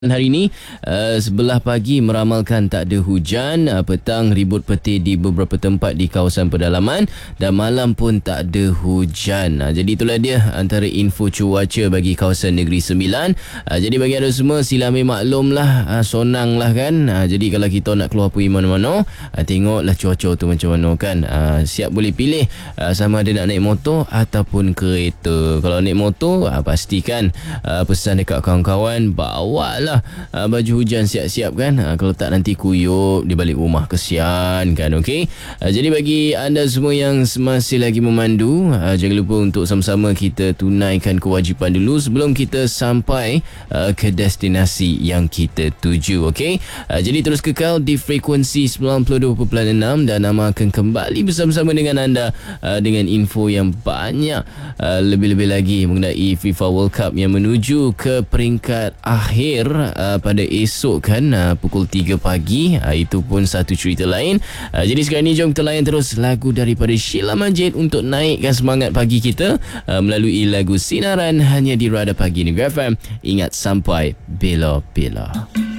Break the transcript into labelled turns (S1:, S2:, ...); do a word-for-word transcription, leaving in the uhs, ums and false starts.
S1: Hari ini uh, sebelah pagi meramalkan tak ada hujan, uh, petang ribut petir di beberapa tempat di kawasan pedalaman dan malam pun tak ada hujan. Uh, jadi itulah dia antara info cuaca bagi kawasan Negeri Sembilan. Uh, jadi bagi anda semua sila ambil maklum lah, uh, sonang lah kan. Uh, jadi kalau kita nak keluar pergi mana-mana, uh, tengoklah cuaca tu macam mana kan. Uh, siap boleh pilih uh, sama ada nak naik motor ataupun kereta. Kalau naik motor, uh, pastikan uh, pesan dekat kawan-kawan bawa lah Uh, baju hujan siap-siap kan. uh, Kalau tak nanti kuyup di balik rumah, kesian kan. Okey, uh, jadi bagi anda semua yang masih lagi memandu, uh, jangan lupa untuk sama-sama kita tunaikan kewajipan dulu sebelum kita sampai uh, ke destinasi yang kita tuju. Okey, uh, jadi terus kekal di frekuensi sembilan puluh dua perpuluhan enam dan Nama akan kembali bersama-sama dengan anda uh, dengan info yang banyak, uh, lebih-lebih lagi mengenai FIFA World Cup yang menuju ke peringkat akhir Uh, pada esok kan, uh, pukul tiga pagi. uh, Itu pun satu cerita lain. uh, Jadi sekarang ni jom kita layan terus lagu daripada Sheila Majid untuk naikkan semangat pagi kita uh, melalui lagu Sinaran hanya di Radar Pagi Negeri F M. Ingat sampai bila-bila.